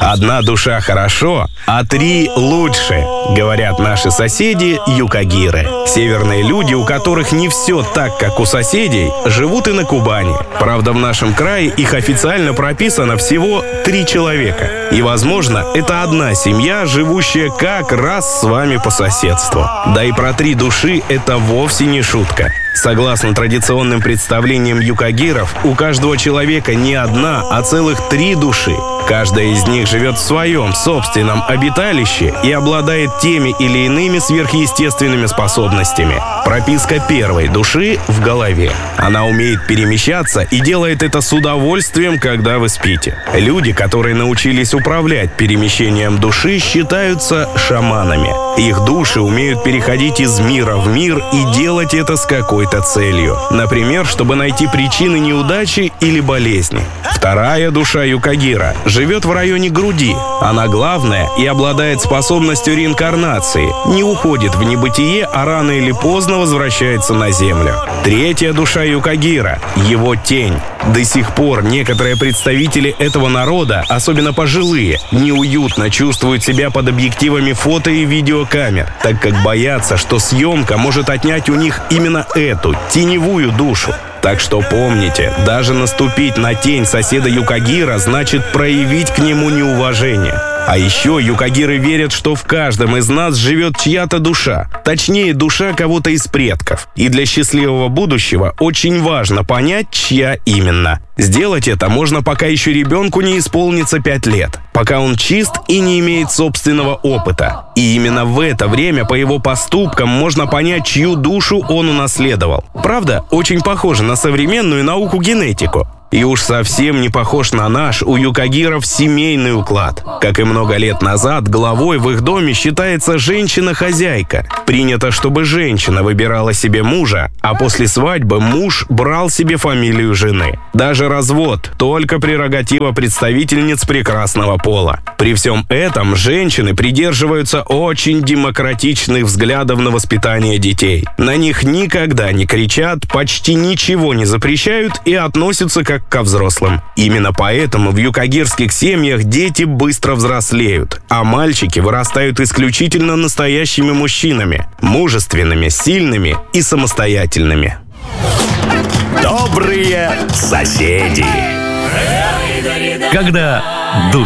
Одна душа хорошо, а 3 лучше, говорят наши соседи юкагиры. Северные люди, у которых не все так, как у соседей, живут и на Кубани. Правда, в нашем крае их официально прописано всего 3 человека. И, возможно, это одна семья, живущая как раз с вами по соседству. Да и про 3 души это вовсе не шутка. Согласно традиционным представлениям юкагиров, у каждого человека не одна, а целых 3 души. Каждая из них живет в своем собственном обиталище и обладает теми или иными сверхъестественными способностями. Прописка первой души в голове. Она умеет перемещаться и делает это с удовольствием, когда вы спите. Люди, которые научились управлять перемещением души, считаются шаманами. Их души умеют переходить из мира в мир и делать это с какой-то целью. Например, чтобы найти причины неудачи или болезни. Вторая душа юкагира живет в районе груди. Она главная и обладает способностью реинкарнации. Не уходит в небытие, а рано или поздно возвращается на землю. Третья душа юкагира — его тень. До сих пор некоторые представители этого народа, особенно пожилые, неуютно чувствуют себя под объективами фото и видеокамер, так как боятся, что съемка может отнять у них именно эту теневую душу. Так что помните, даже наступить на тень соседа юкагира значит проявить к нему неуважение. А еще юкагиры верят, что в каждом из нас живет чья-то душа, точнее, душа кого-то из предков. И для счастливого будущего очень важно понять, чья именно. Сделать это можно, пока еще ребенку не исполнится 5 лет, пока он чист и не имеет собственного опыта. И именно в это время по его поступкам можно понять, чью душу он унаследовал. Правда, очень похоже на современную науку генетику. И уж совсем не похож на наш у юкагиров семейный уклад. Как и много лет назад, главой в их доме считается женщина-хозяйка. Принято, чтобы женщина выбирала себе мужа, а после свадьбы муж брал себе фамилию жены. Даже развод – только прерогатива представительниц прекрасного пола. При всем этом женщины придерживаются очень демократичных взглядов на воспитание детей. На них никогда не кричат, почти ничего не запрещают и относятся как ко взрослым. Именно поэтому в юкагирских семьях дети быстро взрослеют, а мальчики вырастают исключительно настоящими мужчинами, мужественными, сильными и самостоятельными. Добрые соседи. Когда душа